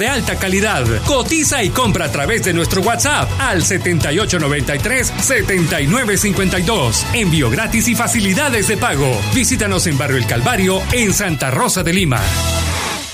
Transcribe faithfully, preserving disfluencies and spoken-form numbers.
de alta calidad. Cotiza y compra a través de nuestro WhatsApp al setenta y ocho noventa y tres, setenta y nueve cincuenta y dos. Envío gratis y facilidades de pago. Visítanos en Barrio El Calvario, en Santa Rosa de Lima.